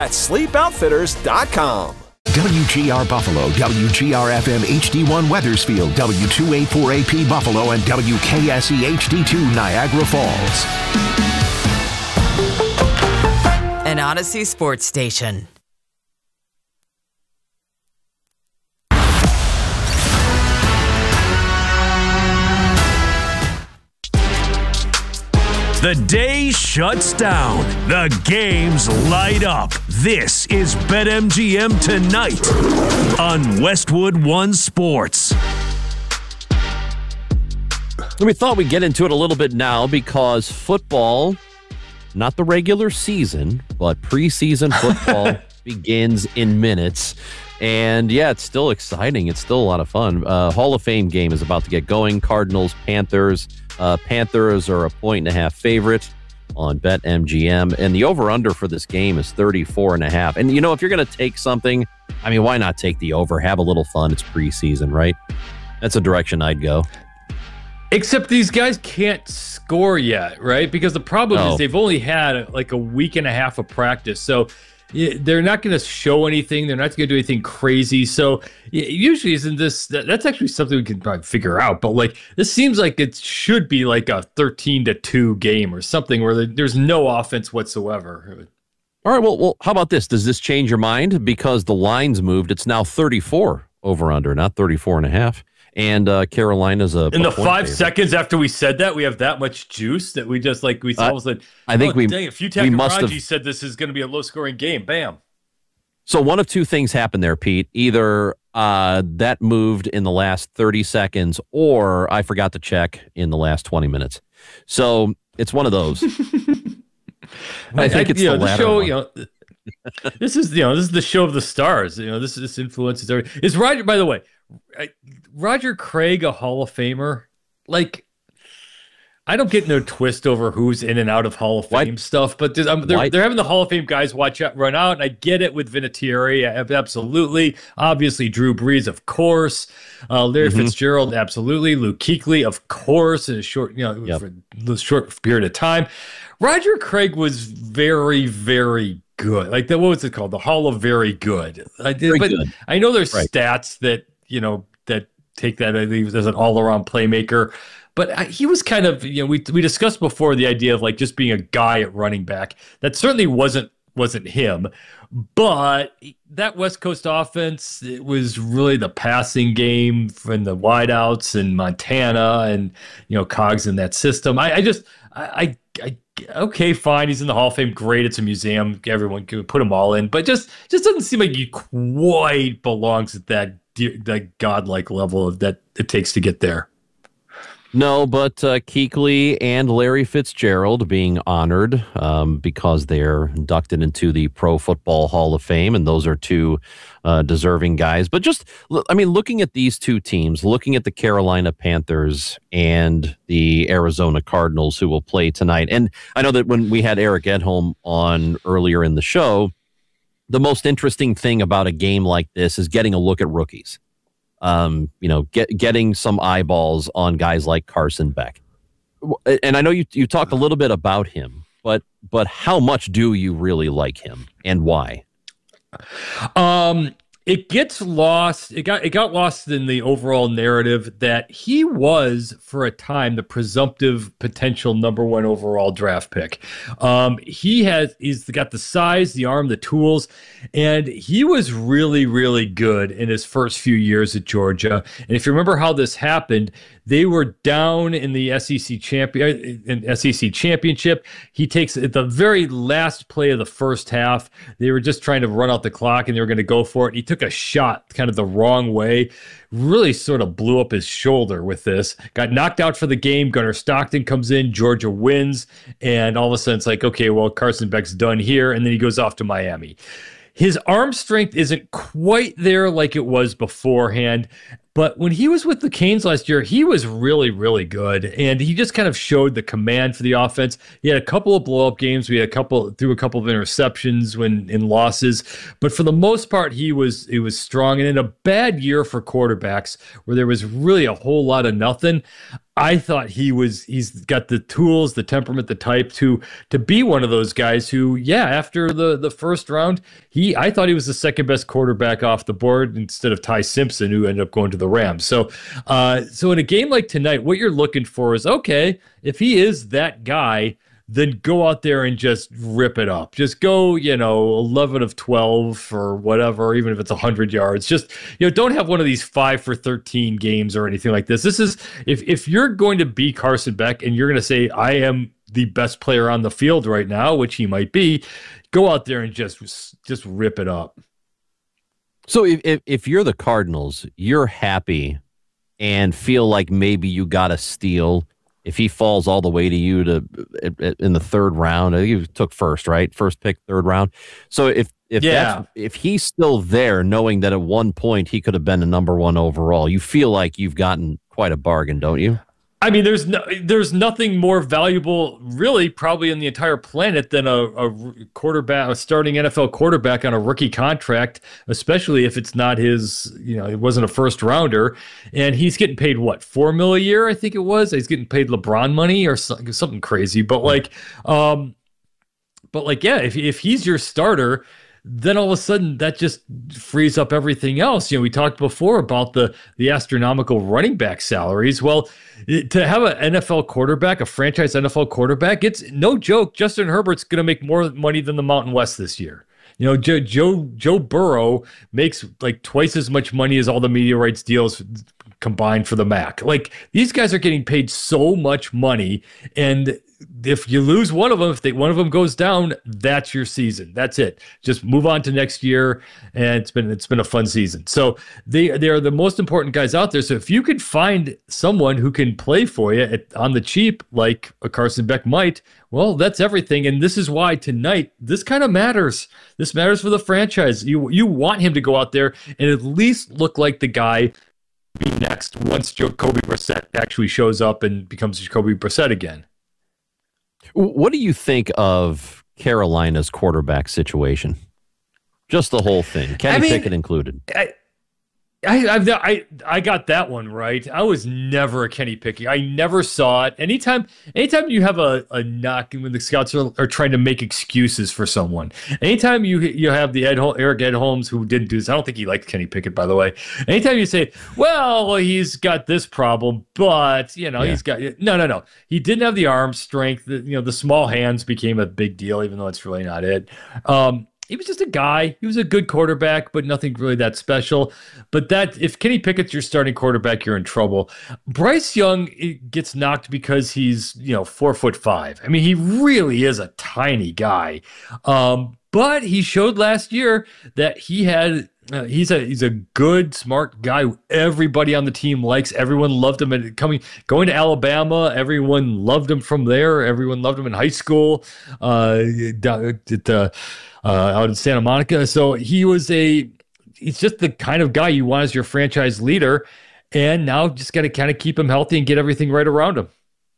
at sleepoutfitters.com. WGR Buffalo, WGR-FM HD1 Weathersfield, W284AP Buffalo, and WKSE HD2 Niagara Falls. An Odyssey Sports Station. The day shuts down. The games light up. This is BetMGM Tonight on Westwood One Sports. We thought we'd get into it a little bit now because football, not the regular season, but preseason football begins in minutes. And yeah, it's still exciting. It's still a lot of fun. Hall of Fame game is about to get going. Cardinals, Panthers. Panthers are a 1.5 favorite on BetMGM. And the over-under for this game is 34.5. And, you know, if you're going to take something, I mean, why not take the over? Have a little fun. It's preseason, right? That's a direction I'd go. Except these guys can't score yet, right? Because the problem is they've only had like a week and a half of practice. So they're not going to show anything. They're not going to do anything crazy. So usually isn't this, that's actually something we can probably figure out. But like, this seems like it should be like a 13-2 game or something where there's no offense whatsoever. All right. Well, how about this? Does this change your mind? Because the line's moved. It's now 34 over under, not 34.5. And Carolina's in the 5 seconds after we said that, we have that much juice that we just like we almost said. I think we must have said this is going to be a low scoring game. Bam. So one of two things happened there, Pete. Either that moved in the last 30 seconds, or I forgot to check in the last 20 minutes. So it's one of those. I think it's the latter. Show, this is the show of the stars. This influences everything. Is Roger, by the way, Roger Craig a Hall of Famer? Like, I don't get no twist over who's in and out of Hall of Fame stuff, but they're having the Hall of Fame guys run out, and I get it with Vinatieri, absolutely. Obviously, Drew Brees, of course. Larry Fitzgerald, absolutely. Luke Kuechly, of course, in a short, for a short period of time. Roger Craig was very, very good. Like what was it called? The Hall of Very Good. Good. I know there's stats that that take that as an all-around playmaker. But he was kind of, we discussed before the idea of like just being a guy at running back. That certainly wasn't him. But that West Coast offense, it was really the passing game from the wideouts and Montana and, cogs in that system. Okay, fine. He's in the Hall of Fame. Great. It's a museum. Everyone can put them all in. But just doesn't seem like he quite belongs at that godlike level of that it takes to get there. No, but Kuechly and Larry Fitzgerald being honored because they're inducted into the Pro Football Hall of Fame, and those are two deserving guys. But looking at these two teams, looking at the Carolina Panthers and the Arizona Cardinals who will play tonight, and I know that when we had Eric Edholm on earlier in the show, the most interesting thing about a game like this is getting a look at rookies. Getting some eyeballs on guys like Carson Beck. And I know you talked a little bit about him, but how much do you really like him and why? It gets lost. It got lost in the overall narrative that he was, for a time, the presumptive potential number 1 overall draft pick. He's got the size, the arm, the tools, and he was really, really good in his first few years at Georgia. And if you remember how this happened, they were down in the SEC championship. He takes at the very last play of the first half. They were just trying to run out the clock, and they were going to go for it. He took a shot kind of the wrong way, really sort of blew up his shoulder with this. Got knocked out for the game. Gunnar Stockton comes in. Georgia wins, and all of a sudden it's like, okay, well, Carson Beck's done here, and then he goes off to Miami. His arm strength isn't quite there like it was beforehand. But when he was with the Canes last year, he was really, really good. And he just kind of showed the command for the offense. He had a couple of blow-up games. Threw a couple of interceptions in losses. But for the most part, he was strong. And in a bad year for quarterbacks where there was really a whole lot of nothing, I thought he's got the tools, the temperament, the type to be one of those guys who, after the first round, I thought he was the second best quarterback off the board instead of Ty Simpson, who ended up going to the Rams. So in a game like tonight, what you're looking for is, okay, if he is that guy, then go out there and just rip it up. Just go, 11 of 12 or whatever, even if it's 100 yards. Just, don't have one of these 5 for 13 games or anything like this. This is, if you're going to be Carson Beck and you're going to say, I am the best player on the field right now, which he might be, go out there and just rip it up. So if you're the Cardinals, you're happy and feel like maybe you got a steal if he falls all the way to you in the third round. I think you took first, right? First pick, third round. So if he's still there, knowing that at one point he could have been a number 1 overall, you feel like you've gotten quite a bargain, don't you? I mean, there's nothing more valuable, really, probably on the entire planet than a starting NFL quarterback on a rookie contract, especially if it's not his, it wasn't a first rounder, and he's getting paid what, $4 million a year, I think it was. He's getting paid LeBron money or something crazy, but if he's your starter, then all of a sudden that just frees up everything else. We talked before about the astronomical running back salaries. Well, to have an NFL quarterback, a franchise NFL quarterback, it's no joke. Justin Herbert's going to make more money than the Mountain West this year. Joe Burrow makes like twice as much money as all the media rights deals combined for the MAC. Like, these guys are getting paid so much money, and if you lose one of them, one of them goes down, that's your season. That's it. Just move on to next year, and it's been a fun season. So they are the most important guys out there. So if you could find someone who can play for you on the cheap, like a Carson Beck might, well, that's everything. And this is why tonight this kind of matters. This matters for the franchise. You want him to go out there and at least look like the guy be next once Jacoby Brissett actually shows up and becomes Jacoby Brissett again. What do you think of Carolina's quarterback situation? Just the whole thing, Kenny Pickett included. I got that one right. I was never a Kenny Pickett. I never saw it. Anytime you have a knock when the scouts are trying to make excuses for someone. Anytime you have the Eric Edholms, who didn't do this. I don't think he liked Kenny Pickett, by the way. Anytime you say, well, he's got this problem, but he's got no. He didn't have the arm strength. The small hands became a big deal, even though it's really not it. He was just a guy. He was a good quarterback, but nothing really that special. But if Kenny Pickett's your starting quarterback, you're in trouble. Bryce Young gets knocked because he's 4'5". I mean, he really is a tiny guy. But he showed last year that he had. He's a good, smart guy. Everybody on the team likes. Everyone loved him. And going to Alabama, everyone loved him from there. Everyone loved him in high school. Out in Santa Monica. So he's just the kind of guy you want as your franchise leader. And now just got to kind of keep him healthy and get everything right around him.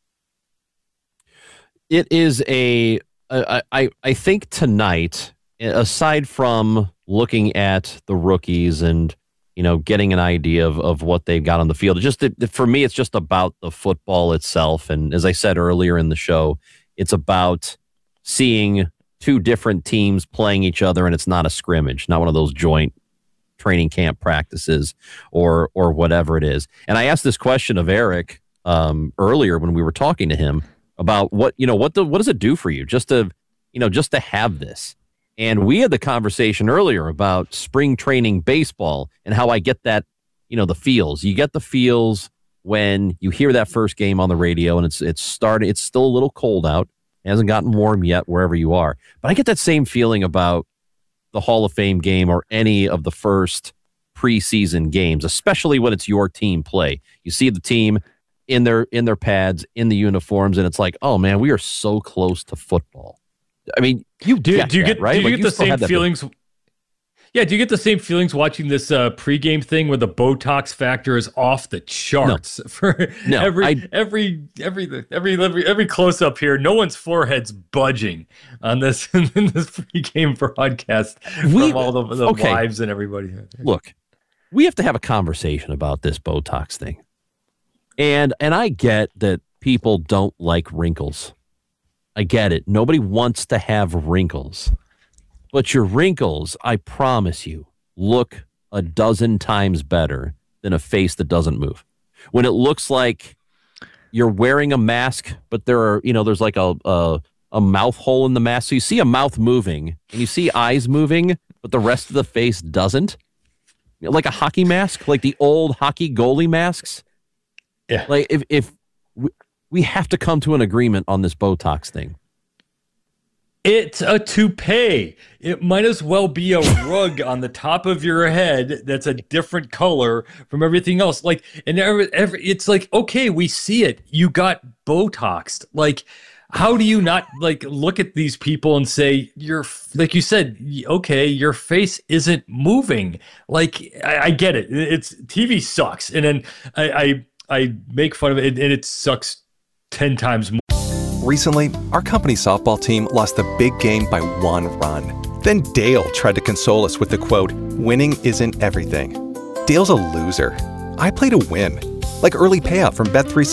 It is I think tonight, aside from looking at the rookies and, getting an idea of what they've got on the field, for me, it's just about the football itself. And as I said earlier in the show, it's about seeing two different teams playing each other, and it's not a scrimmage, not one of those joint training camp practices or whatever it is. And I asked this question of Eric earlier when we were talking to him about what does it do for you just to have this? And we had the conversation earlier about spring training baseball and how I get that, the feels. You get the feels when you hear that first game on the radio, and it's still a little cold out. It hasn't gotten warm yet wherever you are. But I get that same feeling about the Hall of Fame game or any of the first preseason games, especially when it's your team play. You see the team in their pads, in the uniforms, and it's like, oh man, we are so close to football. I mean, you get that, right? Do you get the same feelings? Yeah, do you get the same feelings watching this pregame thing where the Botox factor is off the charts? No. Every close up here, no one's forehead's budging on this in this pregame broadcast from all the wives and everybody. Look, we have to have a conversation about this Botox thing, and I get that people don't like wrinkles. I get it. Nobody wants to have wrinkles. But your wrinkles, I promise you, look a dozen times better than a face that doesn't move. When it looks like you're wearing a mask, but there's like a mouth hole in the mask. So you see a mouth moving and you see eyes moving, but the rest of the face doesn't. Like a hockey mask, like the old hockey goalie masks. Yeah. Like if we have to come to an agreement on this Botox thing. It's a toupee. It might as well be a rug on the top of your head that's a different color from everything else. Like, and it's like, okay, we see it. You got Botoxed. Like, how do you not like look at these people and say you're like you said? Okay, your face isn't moving. Like, I get it. It's TV sucks, and then I make fun of it, and it sucks 10 times more. Recently, our company softball team lost the big game by 1 run. Then Dale tried to console us with the quote, "Winning isn't everything." Dale's a loser. I play to win. Like early payout from Bet365.